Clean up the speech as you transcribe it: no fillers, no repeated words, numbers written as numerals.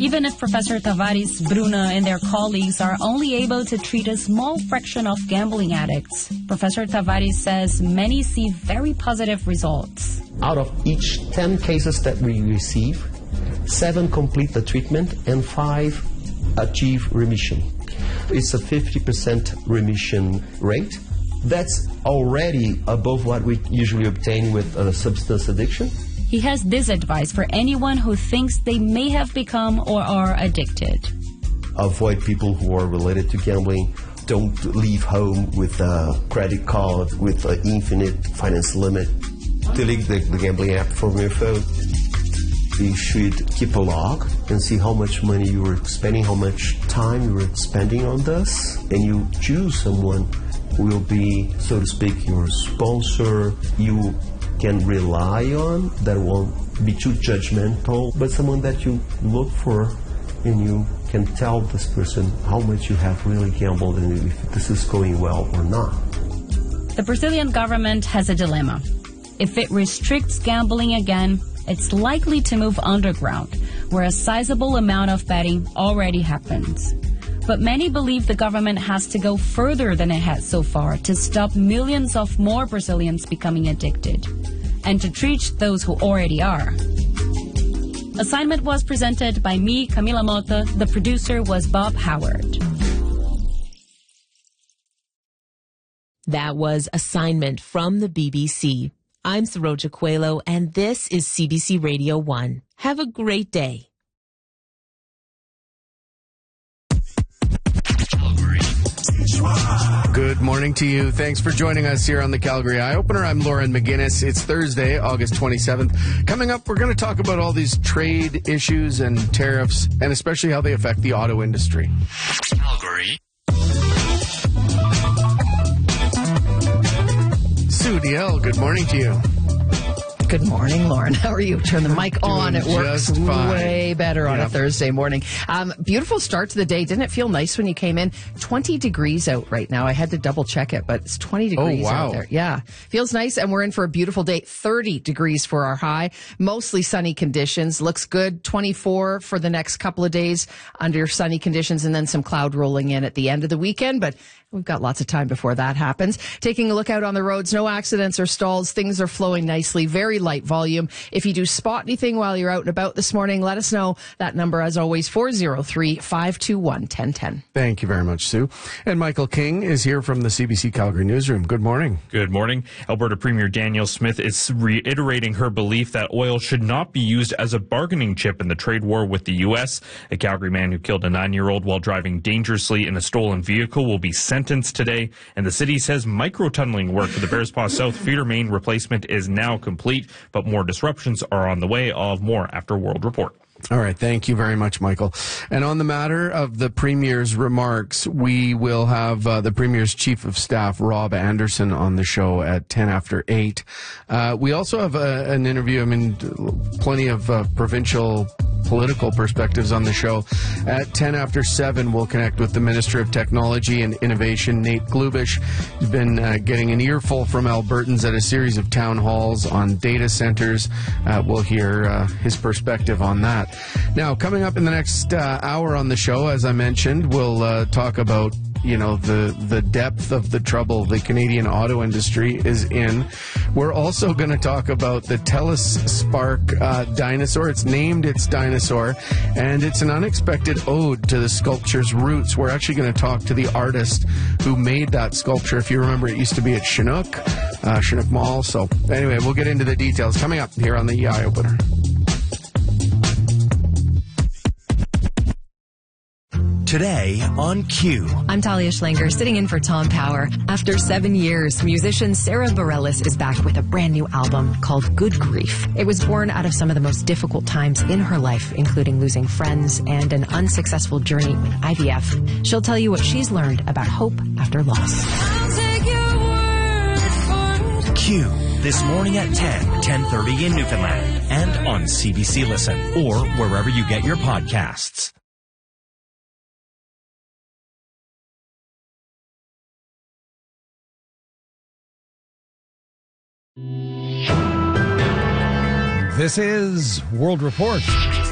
Even if Professor Tavares, Bruna, and their colleagues are only able to treat a small fraction of gambling addicts, Professor Tavares says many see very positive results. Out of each 10 cases that we receive, 7 complete the treatment and 5 achieve remission. It's a 50% remission rate. That's already above what we usually obtain with substance addiction. He has this advice for anyone who thinks they may have become or are addicted. Avoid people who are related to gambling. Don't leave home with a credit card with an infinite finance limit. Delete the gambling app from your phone. You should keep a log and see how much money you were spending, how much time you were spending on this, and you choose someone who will be, so to speak, your sponsor. You can rely on, that won't be too judgmental, but someone that you look for and you can tell this person how much you have really gambled and if this is going well or not. The Brazilian government has a dilemma. If it restricts gambling again, it's likely to move underground, where a sizable amount of betting already happens. But many believe the government has to go further than it has so far to stop millions of more Brazilians becoming addicted, and to treat those who already are. Assignment was presented by me, Camila Mota. The producer was Bob Howard. That was Assignment from the BBC. I'm Saroja Coelho, and this is CBC Radio 1. Have a great day. Good morning to you. Thanks for joining us here on the Calgary Eye Opener. I'm Lauren McGinnis. It's Thursday, August 27th. Coming up, we're going to talk about all these trade issues and tariffs, and especially how they affect the auto industry. Calgary. Sue DL, good morning to you. Good morning, Lauren. How are you? Turn the mic on. It works way better on a Thursday morning. Beautiful start to the day. Didn't it feel nice when you came in? 20 degrees out right now. I had to double check it, but it's 20 degrees out there. Yeah. Feels nice, and we're in for a beautiful day. 30 degrees for our high. Mostly sunny conditions. Looks good. 24 for the next couple of days under sunny conditions, and then some cloud rolling in at the end of the weekend, but we've got lots of time before that happens. Taking a look out on the roads, no accidents or stalls. Things are flowing nicely. Very light volume. If you do spot anything while you're out and about this morning, let us know. That number, as always, 403-521-1010. Thank you very much, Sue. And Michael King is here from the CBC Calgary Newsroom. Good morning. Good morning. Alberta Premier Danielle Smith is reiterating her belief that oil should not be used as a bargaining chip in the trade war with the U.S. A Calgary man who killed a 9-year-old while driving dangerously in a stolen vehicle will be sentenced today, and the city says micro-tunneling work for the Bearspaw South feeder main replacement is now complete, but more disruptions are on the way. I'll have more after World Report. All right. Thank you very much, Michael. And on the matter of the Premier's remarks, we will have the Premier's Chief of Staff, Rob Anderson, on the show at 10 after 8. We also have an interview, plenty of provincial political perspectives on the show. At 10 after 7, we'll connect with the Minister of Technology and Innovation, Nate Glubish. He's been getting an earful from Albertans at a series of town halls on data centers. We'll hear his perspective on that. Now, coming up in the next hour on the show, as I mentioned, we'll talk about the depth of the trouble the Canadian auto industry is in. We're also going to talk about the TELUS Spark dinosaur. It's named its dinosaur, and it's an unexpected ode to the sculpture's roots. We're actually going to talk to the artist who made that sculpture. If you remember, it used to be at Chinook Mall. So anyway, we'll get into the details coming up here on the Eye Opener. Today on Q. I'm Talia Schlanger, sitting in for Tom Power. After 7 years, musician Sarah Bareilles is back with a brand new album called Good Grief. It was born out of some of the most difficult times in her life, including losing friends and an unsuccessful journey with IVF. She'll tell you what she's learned about hope after loss. Q, this morning at 10:30 in Newfoundland, and on CBC Listen, or wherever you get your podcasts. This is World Report